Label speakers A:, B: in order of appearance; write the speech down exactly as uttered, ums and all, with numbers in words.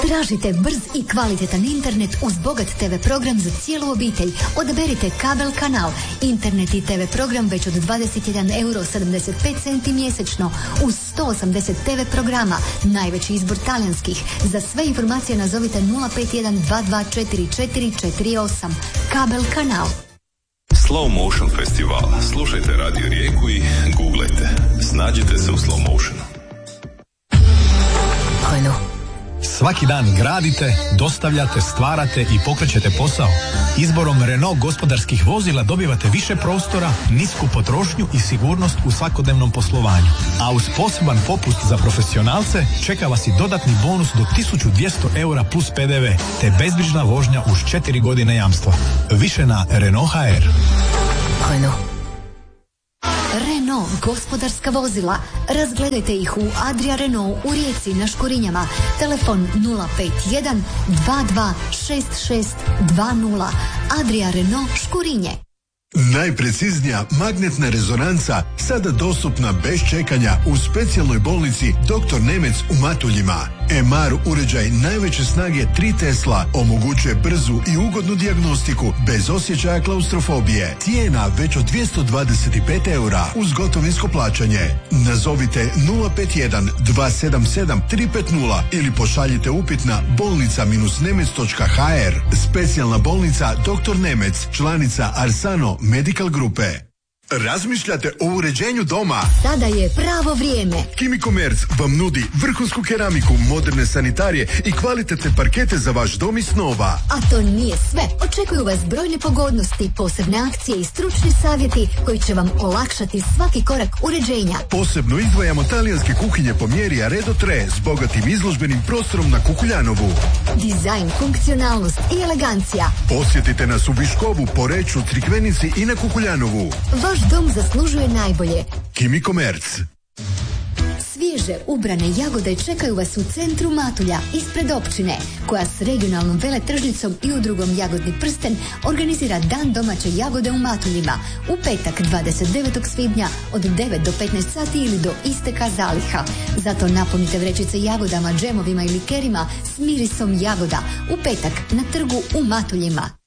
A: Tražite brz i kvalitetan internet uz bogat te ve program za cijelu obitelj. Odaberite kabel kanal, internet i te ve program već od dvadeset jedan euro sedamdeset pet centi mjesečno uz sto osamdeset te ve programa, najveći izbor talijanskih. Za sve informacije nazovite nula pet jedan dva dva četiri četiri četiri osam. Kabel kanal.
B: Slow Motion Festival. Slušajte Radio Rijeku i googlajte. Snađite se u Slow Motionu.
C: Renault. Svaki dan gradite, dostavljate, stvarate i pokrećete posao. Izborom Renault gospodarskih vozila dobivate više prostora, nisku potrošnju i sigurnost u svakodnevnom poslovanju. A uz poseban popust za profesionalce čeka vas i dodatni bonus do tisuću dvjesto eura plus pe de ve, te bezbrižna vožnja uz četiri godine jamstva. Više na Renault ha er.
A: Renault. Renault gospodarska vozila. Razgledajte ih u Adria Renault u Rijeci na Škurinjama. Telefon nula pet jedan dva dva šest šest dva nula. Adria Renault Škurinje.
D: Najpreciznija magnetna rezonanca sada dostupna bez čekanja u specijalnoj bolnici doktor Nemec u Matuljima. em ar uređaj najveće snage tri Tesla omogućuje brzu i ugodnu dijagnostiku bez osjećaja klaustrofobije. Cijena već od dvjesto dvadeset pet eura uz gotovinsko plaćanje. Nazovite nula pet jedan dva sedam sedam tri pet nula ili pošaljite upit na bolnica nemec točka ha er. Specijalna bolnica doktor Nemec, članica Arsano Medical Grupe. Razmišljate o uređenju doma?
A: Sada je pravo vrijeme.
D: Chimico Merc vam nudi vrhunsku keramiku, moderne sanitarije i kvalitetne parkete za vaš dom i snova.
A: A to nije sve. Očekuju vas brojne pogodnosti, posebne akcije i stručni savjeti koji će vam olakšati svaki korak uređenja.
D: Posebno izdvajamo talijanske kuhinje po mjeri Aredo tre s bogatim izložbenim prostorom na Kukuljanovu.
A: Dizajn, funkcionalnost i elegancija.
D: Posjetite nas u Viškovu, Poreču, Crikvenici i na Kukuljanovu.
A: Vaš dom zaslužuje najbolje.
D: Chimico Merc.
A: Svježe ubrane jagode čekaju vas u centru Matulja, ispred općine, koja s regionalnom veletržnicom i udrugom Jagodni prsten organizira Dan domaće jagode u Matuljima u petak dvadeset devetog svibnja od devet do petnaest sati ili do isteka zaliha. Zato napunite vrećice jagodama, džemovima i likerima s mirisom jagoda u petak na trgu u Matuljima.